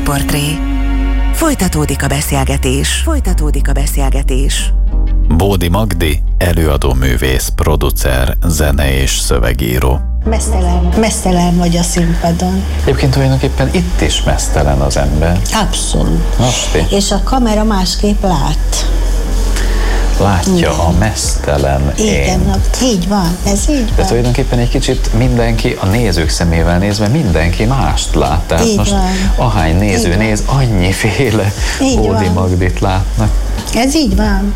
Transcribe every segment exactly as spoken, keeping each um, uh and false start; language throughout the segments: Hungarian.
Sztárportré. Folytatódik a beszélgetés. Folytatódik a beszélgetés. Bódi Magdi, előadó művész, producer, zene és szövegíró. Mesztelen, mesztelen vagy a színpadon. Egyébként tulajdonképpen itt is mesztelen az ember. Abszolút. Asti. És a kamera másképp lát. Látja Igen. a mesztelen Igen, én. így van, ez így De van. tulajdonképpen egy kicsit mindenki, a nézők szemével nézve, mindenki mást lát. Tehát Így most van. ahány néző Így van. néz, annyiféle Így Bódi van. Magdit látnak. Ez így van.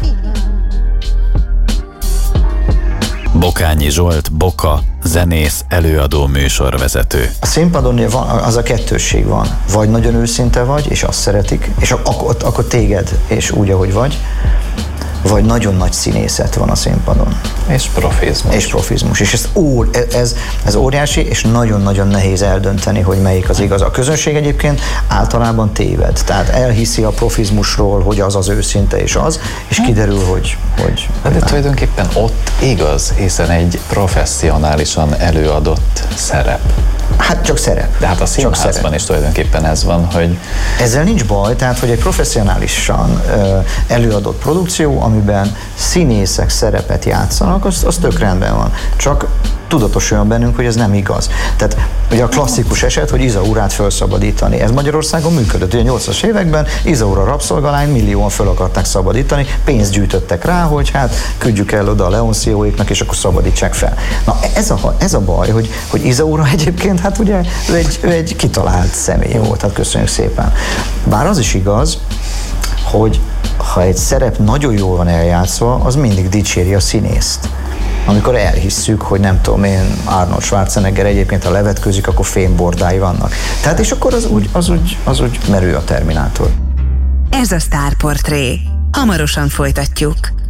Bokányi Zsolt, Boka, zenész, előadó, műsorvezető. A színpadon van, az a kettősség van. Vagy nagyon őszinte vagy, és azt szeretik, és ak- akkor, akkor téged, és úgy, ahogy vagy, vagy nagyon nagy színészet van a színpadon. És profizmus. És profizmus. És ez, ó, ez, ez óriási, és nagyon-nagyon nehéz eldönteni, hogy melyik az igaz. A közönség egyébként általában téved. Tehát elhiszi a profizmusról, hogy az az őszinte és az, és kiderül, hogy... hogy De, de tulajdonképpen ott igaz, hiszen egy professzionálisan előadott szerep. Hát csak szerep. De hát a színházban is tulajdonképpen ez van, hogy... Ezzel nincs baj, tehát hogy egy professzionálisan ö, előadott produkció, amiben színészek szerepet játszanak, az, az tök rendben van. Csak tudatosuljon bennünk, hogy ez nem igaz. Tehát ugye a klasszikus eset, hogy Izaurát felszabadítani. Ez Magyarországon működött. Ugye a nyolcvanas években Izaura rabszolgalány millióan föl akarták szabadítani, pénzt gyűjtöttek rá, hogy hát küldjük el oda a Leoncióéknak, és akkor szabadítsák fel. Na ez a, ez a baj, hogy, hogy Izaura egyébként, hát ugye ő egy, ő egy kitalált személy volt, hát köszönjük szépen. Bár az is igaz, hogy ha egy szerep nagyon jól van eljátszva, az mindig dicséri a színészt. Amikor elhisszük, hogy nem tudom én, Arnold Schwarzenegger egyébként, ha levetkőzik, akkor fémbordái vannak. Tehát és akkor az úgy, az úgy, az úgy merül a Terminátor. Ez a Sztárportré. Hamarosan folytatjuk.